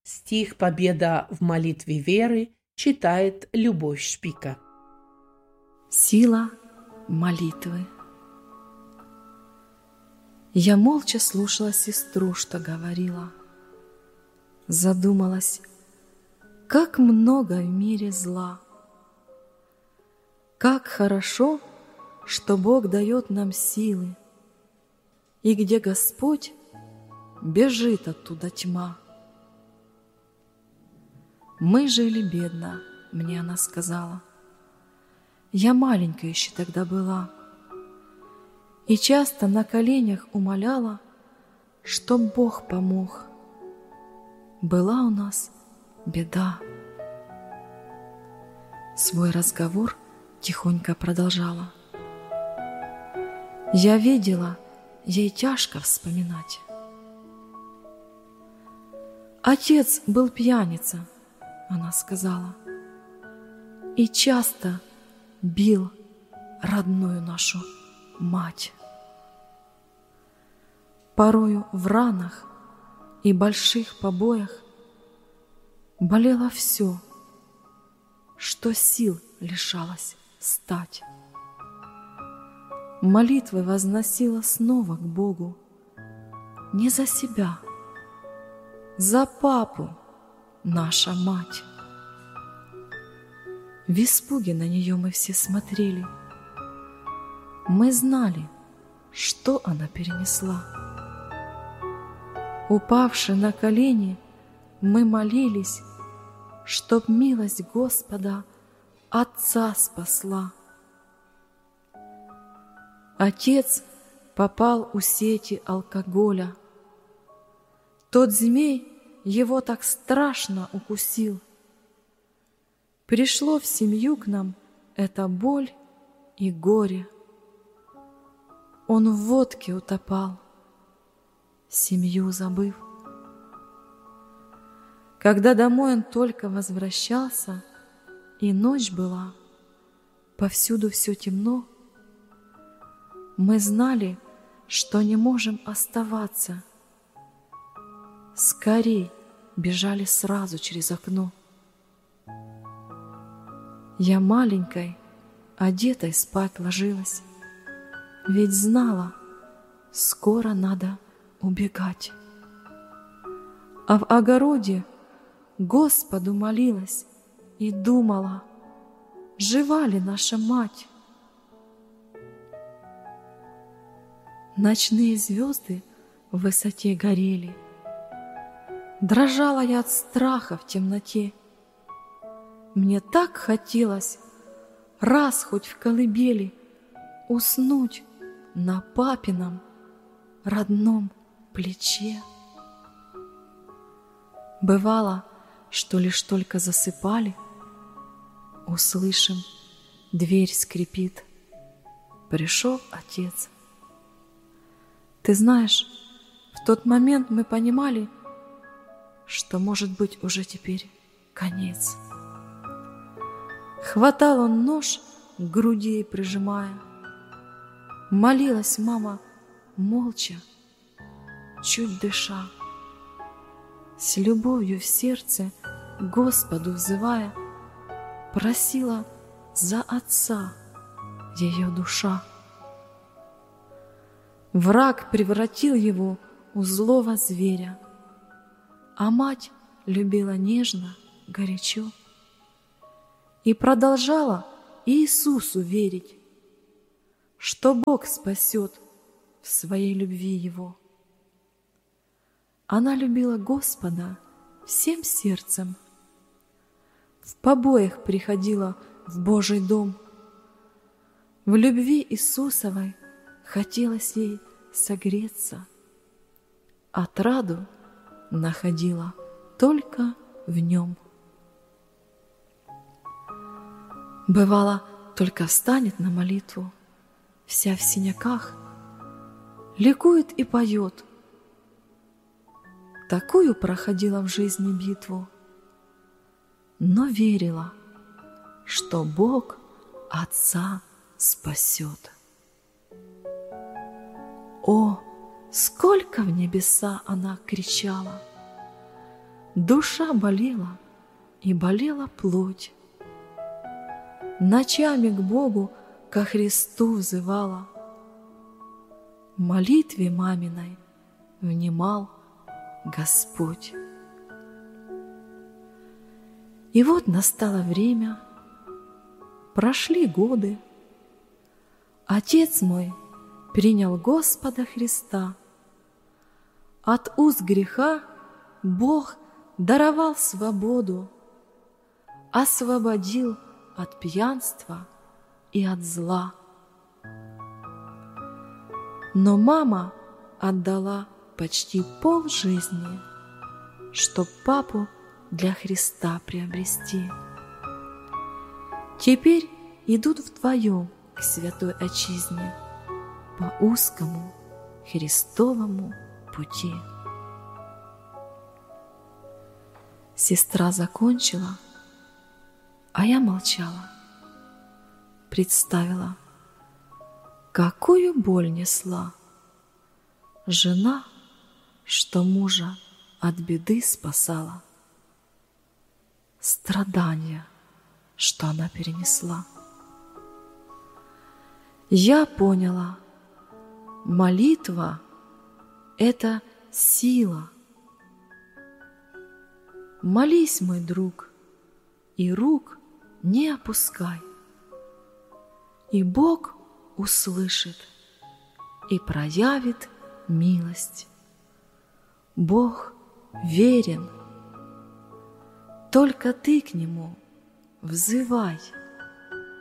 Стих «Победа в молитве веры» читает Любовь Шпика. Сила молитвы. Я молча слушала сестру, что говорила. Задумалась, как много в мире зла. Как хорошо, что Бог дает нам силы, и где Господь, бежит оттуда тьма. Мы жили бедно, мне она сказала. Я маленькая еще тогда была, и часто на коленях умоляла, чтоб Бог помог. Была у нас беда. Свой разговор тихонько продолжала. Я видела, ей тяжко вспоминать. Отец был пьяница, она сказала, и часто бил родную нашу мать. Порою в ранах и больших побоях болело все, что сил лишалось стать. Молитвы возносила снова к Богу, не за себя, за папу, наша мать. В испуге на нее мы все смотрели. Мы знали, что она перенесла. Упавши на колени, мы молились, чтоб милость Господа отца спасла. Отец попал у сети алкоголя. Тот змей его так страшно укусил. Пришло в семью к нам эта боль и горе. Он в водке утопал, семью забыв. Когда домой он только возвращался, и ночь была, повсюду все темно, мы знали, что не можем оставаться. Скорей бежали сразу через окно. Я маленькой, одетой спать ложилась, ведь знала, скоро надо убегать. А в огороде Господу молилась и думала, жива ли наша мать. Ночные звезды в высоте горели. Дрожала я от страха в темноте. Мне так хотелось раз хоть в колыбели уснуть на папином родном плече. Бывало, что лишь только засыпали, услышим, дверь скрипит. Пришел отец. Ты знаешь, в тот момент мы понимали, что, может быть, уже теперь конец. Хватал он нож к груди прижимая. Молилась мама молча, чуть дыша, с любовью в сердце Господу взывая, просила за отца ее душа. Враг превратил его у злого зверя, а мать любила нежно, горячо и продолжала Иисусу верить, что Бог спасет в своей любви его. Она любила Господа всем сердцем, в побоях приходила в Божий дом. В любви Иисусовой хотелось ей согреться, отраду находила только в нем. Бывало, только встанет на молитву, вся в синяках, ликует и поет. Такую проходила в жизни битву, но верила, что Бог отца спасет. О, сколько в небеса она кричала! душа болела, и болела плоть. Ночами к Богу, ко Христу взывала, молитве маминой внимал Господь. И вот настало время, прошли годы, Отец мой принял Господа Христа. От уз греха Бог даровал свободу, освободил от пьянства и от зла. Но мама отдала почти полжизни, чтоб папу для Христа приобрести. Теперь идут вдвоем к святой отчизне по узкому Христовому пути. Сестра закончила, а я молчала. Представила, какую боль несла жена, что мужа от беды спасала, страдания, что она перенесла. Я поняла, молитва — это сила. Молись, мой друг, и рук не опускай, и Бог услышит и проявит милость. Бог верен, только ты к Нему взывай.